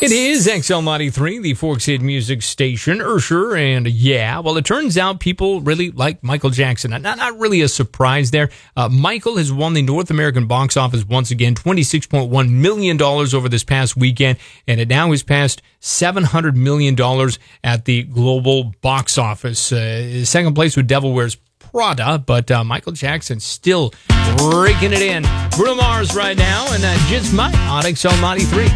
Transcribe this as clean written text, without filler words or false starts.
It is XL93, the Forks Hit Music Station, Ursher, and well, it turns out people really like Michael Jackson. Not really a surprise there. Michael has won the North American box office once again, $26.1 million over this past weekend, and it now has passed $700 million at the global box office. Second place with Devil Wears Prada, but Michael Jackson still raking it in. Bruno Mars right now, and Just Might on XL93.